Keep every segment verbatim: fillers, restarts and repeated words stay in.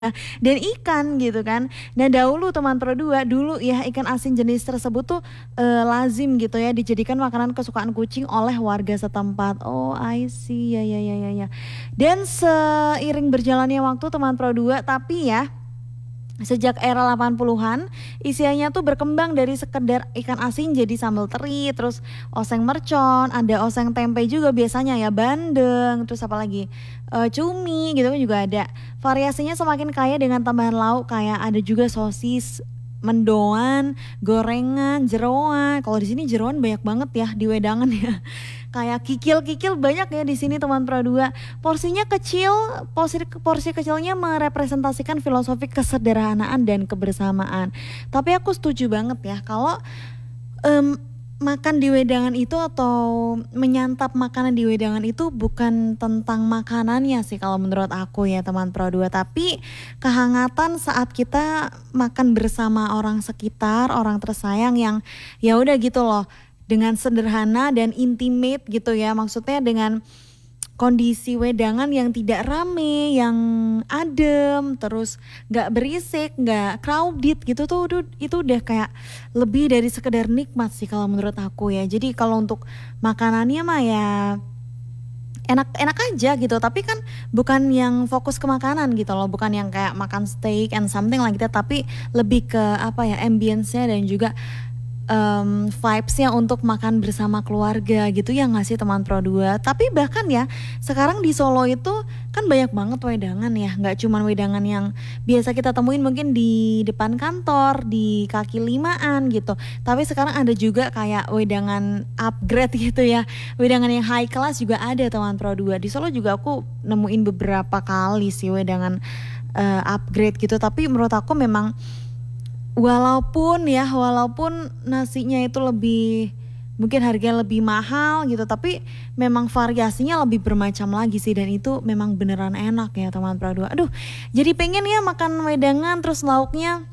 Dan ikan gitu kan. Nah dahulu teman Pro dua, dulu ya ikan asin jenis tersebut tuh, eee, lazim gitu ya dijadikan makanan kesukaan kucing oleh warga setempat. Oh I see, ya ya ya ya ya. Dan seiring berjalannya waktu teman Pro dua tapi ya, sejak era delapan puluhan isiannya tuh berkembang dari sekedar ikan asin jadi sambal teri, terus oseng mercon, ada oseng tempe juga biasanya ya, bandeng, terus apalagi, eee, cumi gitu kan juga ada. Variasinya semakin kaya dengan tambahan lauk kayak ada juga sosis, mendoan, gorengan, jeroan. Kalau di sini jeroan banyak banget ya di wedangan ya. Kayak kikil-kikil banyak ya di sini teman Pro dua. Porsinya kecil, porsi porsi kecilnya merepresentasikan filosofi kesederhanaan dan kebersamaan. Tapi aku setuju banget ya kalau, mmm, makan di wedangan itu atau menyantap makanan di wedangan itu bukan tentang makanannya sih kalau menurut aku ya teman Pro dua, tapi kehangatan saat kita makan bersama orang sekitar, orang tersayang yang ya udah gitu loh, dengan sederhana dan intimate gitu ya. Maksudnya dengan kondisi wedangan yang tidak rame, yang adem, terus nggak berisik, nggak crowded gitu tuh du itu udah kayak lebih dari sekedar nikmat sih kalau menurut aku ya. Jadi kalau untuk makanannya mah ya enak-enak aja gitu, tapi kan bukan yang fokus ke makanan gitu loh, bukan yang kayak makan steak and something like that, tapi lebih ke apa ya, ambience-nya dan juga, mmm, vibes-nya untuk makan bersama keluarga gitu ya nggak sih teman Pro dua? Tapi bahkan ya, sekarang di Solo itu kan banyak banget wedangan ya, nggak cuman wedangan yang biasa kita temuin mungkin di depan kantor, di kaki limaan gitu. Tapi sekarang ada juga kayak wedangan upgrade gitu ya, wedangan yang high class juga ada teman Pro dua. Di Solo juga aku nemuin beberapa kali sih wedangan, eee, upgrade gitu, tapi menurut aku memang walaupun ya, walaupun nasinya itu lebih mungkin harganya lebih mahal gitu, tapi memang variasinya lebih bermacam lagi sih dan itu memang beneran enak ya teman Pro dua. Aduh, jadi pengen ya makan wedangan terus lauknya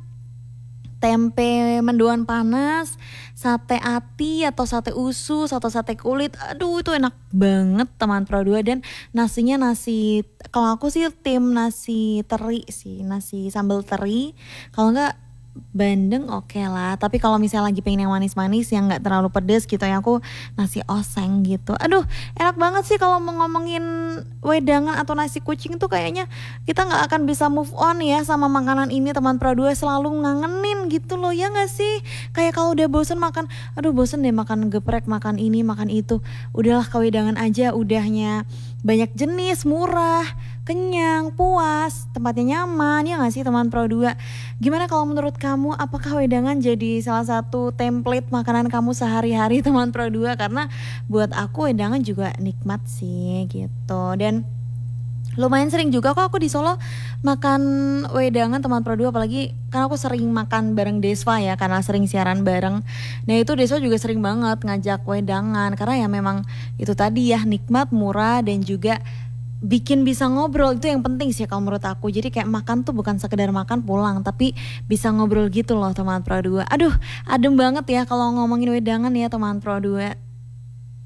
tempe mendoan panas, sate ati atau sate usus atau sate kulit, aduh itu enak banget teman Pro dua dan nasinya nasi kalau aku sih tim nasi teri sih, nasi sambal teri, kalau enggak bandeng okelah. Tapi kalau misalnya lagi pengen yang manis-manis yang nggak terlalu pedes gitu ya, aku nasi oseng gitu. Aduh enak banget sih kalau mau ngomongin wedangan atau nasi kucing tuh kayaknya kita nggak akan bisa move on ya sama makanan ini teman Pro dua, selalu ngangenin gitu loh, ya nggak sih? Kayak kalau udah bosen makan, aduh bosen deh makan geprek, makan ini, makan itu, udahlah ke wedangan aja, udahnya banyak jenis, murah, kenyang, puas, tempatnya nyaman, ya nggak sih teman Pro dua? Gimana kalau menurut kamu, apakah wedangan jadi salah satu template makanan kamu sehari-hari teman Pro dua? Karena buat aku wedangan juga nikmat sih gitu dan lumayan sering juga kok aku di Solo makan wedangan teman Pro dua, apalagi kan aku sering makan bareng Desva ya karena sering siaran bareng. Nah itu Desva juga sering banget ngajak wedangan karena ya memang itu tadi ya, nikmat, murah dan juga bikin bisa ngobrol, itu yang penting sih kalau menurut aku. Jadi kayak makan tuh bukan sekedar makan pulang, tapi bisa ngobrol gitu loh teman Pro dua. Aduh adem banget ya kalau ngomongin wedangan ya teman Pro dua.